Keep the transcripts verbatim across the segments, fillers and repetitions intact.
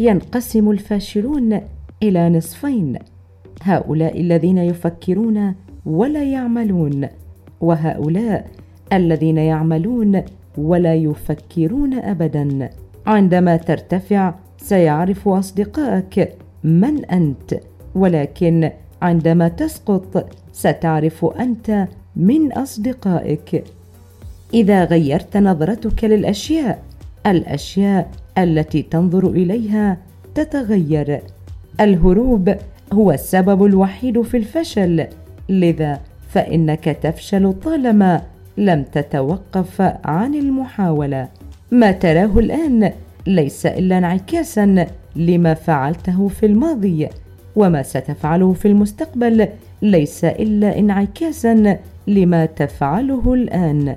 ينقسم الفاشلون إلى نصفين: هؤلاء الذين يفكرون ولا يعملون، وهؤلاء الذين يعملون ولا يفكرون أبدا. عندما ترتفع سيعرف أصدقائك من أنت، ولكن عندما تسقط ستعرف أنت من أصدقائك. إذا غيرت نظرتك للأشياء، الأشياء التي تنظر إليها تتغير. الهروب هو السبب الوحيد في الفشل، لذا فإنك تفشل طالما لم تتوقف عن المحاولة. ما تراه الآن ليس إلا انعكاسا لما فعلته في الماضي، وما ستفعله في المستقبل ليس إلا انعكاسا لما تفعله الآن.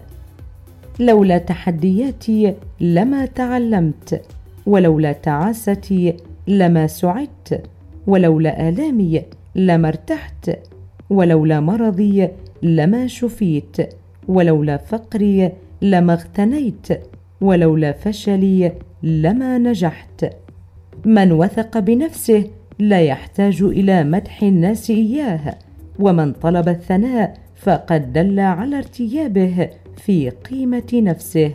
لولا تحدياتي لما تعلمت، ولولا تعاستي لما سعدت، ولولا آلامي لما ارتحت، ولولا مرضي لما شفيت، ولولا فقري لما اغتنيت، ولولا فشلي لما نجحت. من وثق بنفسه لا يحتاج إلى مدح الناس إياه، ومن طلب الثناء فقد دل على ارتيابه في قيمة نفسه.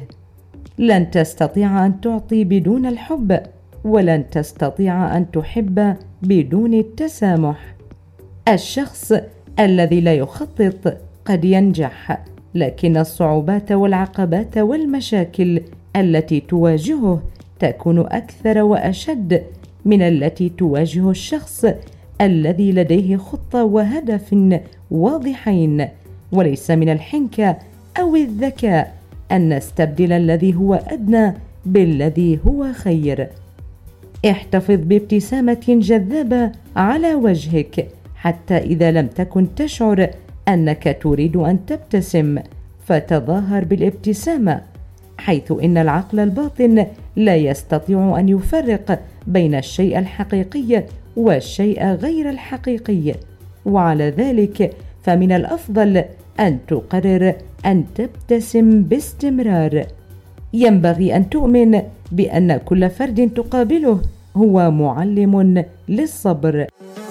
لن تستطيع أن تعطي بدون الحب، ولن تستطيع أن تحب بدون التسامح. الشخص الذي لا يخطط قد ينجح، لكن الصعوبات والعقبات والمشاكل التي تواجهه تكون أكثر وأشد من التي تواجه الشخص الذي لديه خطة وهدف واضحين. وليس من الحنكة أو الذكاء أن نستبدل الذي هو أدنى بالذي هو خير. احتفظ بابتسامة جذابة على وجهك، حتى إذا لم تكن تشعر أنك تريد أن تبتسم فتظاهر بالابتسامة، حيث إن العقل الباطن لا يستطيع أن يفرق بين الشيء الحقيقي والشيء غير الحقيقي. وعلى ذلك فمن الأفضل أن تقرر أن تبتسم باستمرار. ينبغي أن تؤمن بأن كل فرد تقابله هو معلم للصبر.